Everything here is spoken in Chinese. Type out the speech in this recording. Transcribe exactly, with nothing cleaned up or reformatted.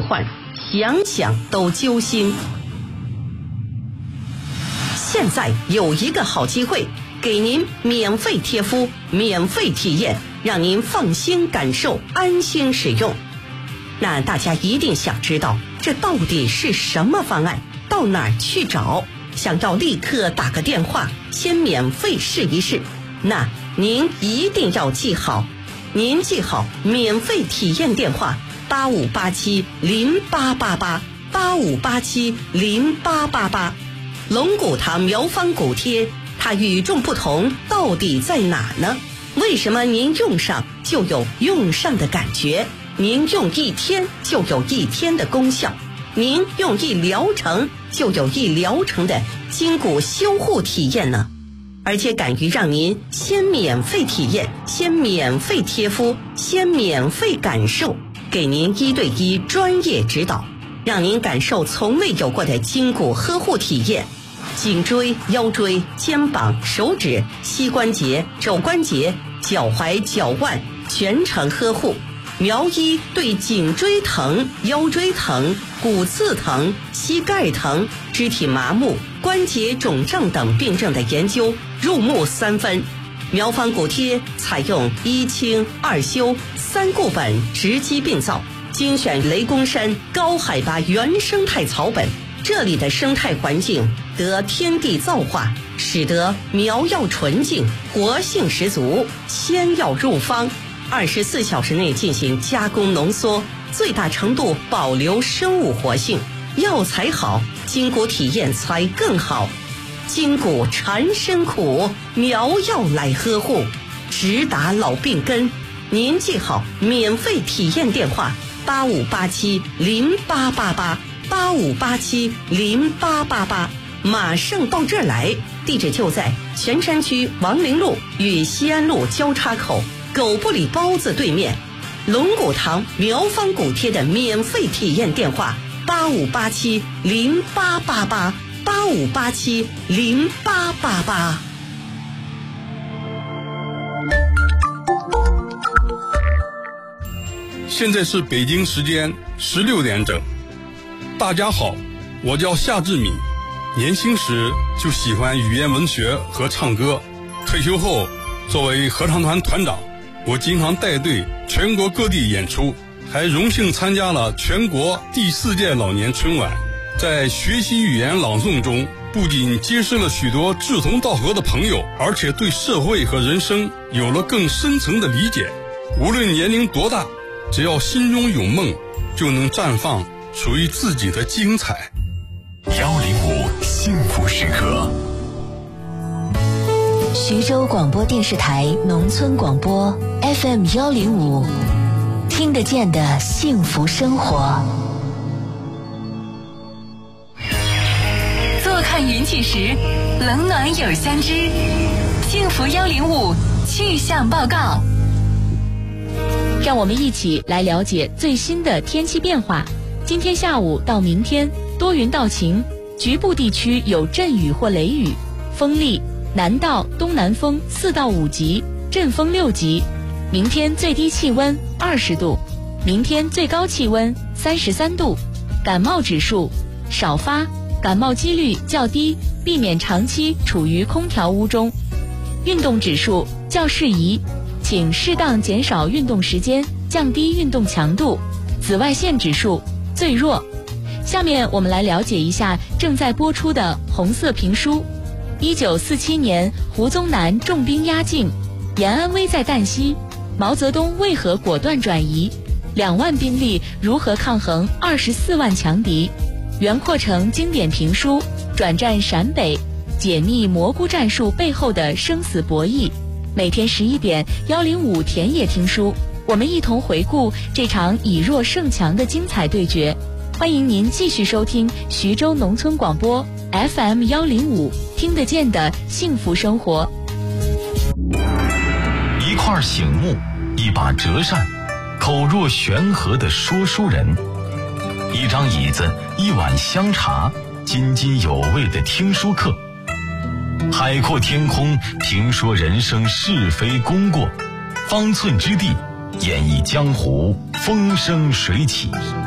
幻，想想都揪心。现在有一个好机会，给您免费贴敷，免费体验，让您放心感受，安心使用。那大家一定想知道，这到底是什么方案？到哪儿去找？想要立刻打个电话，先免费试一试。那您一定要记好，您记好免费体验电话八五八七零八八八八五八七零八八八。龙骨堂苗方骨贴，它与众不同到底在哪呢？为什么您用上就有用上的感觉？您用一天就有一天的功效，您用一疗程就有一疗程的筋骨修护体验呢？而且敢于让您先免费体验，先免费贴敷，先免费感受，给您一对一专业指导，让您感受从未有过的筋骨呵护体验。颈椎、腰椎、肩膀、手指、膝关节、肘关节、脚踝、脚腕全程呵护。苗医对颈椎疼、腰椎疼、骨刺疼、膝盖疼、肢体麻木、关节肿胀等病症的研究入木三分。苗方骨贴采用一清二修三固本直击病灶，精选雷公山高海拔原生态草本，这里的生态环境得天地造化，使得苗药纯净，活性十足，鲜药入方，二十四小时内进行加工浓缩，最大程度保留生物活性。药材好，筋骨体验才更好。筋骨缠身苦，苗药来呵护，直达老病根。您记好免费体验电话八五八七零八八八八五八七零八八八，马上到这儿来。地址就在泉山区王陵路与西安路交叉口狗不理包子对面。龙骨堂苗方骨贴的免费体验电话八五八七零八八八八五八七零八八八。 现在是北京时间十六点整。大家好，我叫夏志敏，年轻时就喜欢语言文学和唱歌，退休后作为合唱团团长，我经常带队全国各地演出，还荣幸参加了全国第四届老年春晚。在学习语言朗诵中，不仅结识了许多志同道合的朋友，而且对社会和人生有了更深层的理解。无论年龄多大，只要心中有梦，就能绽放属于自己的精彩。 幺零五幸福时刻， 徐州广播电视台农村广播 F M 幺零五，听得见的幸福生活。 坐看云起时，冷暖有相知。幸福幺零五气象报告。 让我们一起来了解最新的天气变化。今天下午到明天多云到晴，局部地区有阵雨或雷雨，风力南到东南风四到五级，阵风六级。明天最低气温二十度，明天最高气温三十三度。感冒指数少发，感冒几率较低，避免长期处于空调屋中。运动指数较适宜，请适当减少运动时间，降低运动强度。紫外线指数最弱。下面我们来了解一下正在播出的红色评书。一九四七年，胡宗南重兵压境，延安危在旦夕，毛泽东为何果断转移？两万兵力如何抗衡二十四万强敌？袁阔成经典评书，转战陕北，解密蘑菇战术背后的生死博弈。每天十一点，幺零五田野听书，我们一同回顾这场以弱胜强的精彩对决。欢迎您继续收听徐州农村广播 F M 幺零五，听得见的幸福生活。 一块醒目，一把折扇，口若悬河的说书人，一张椅子，一碗香茶，津津有味的听书课。海阔天空，评说人生是非功过；方寸之地，演绎江湖风生水起。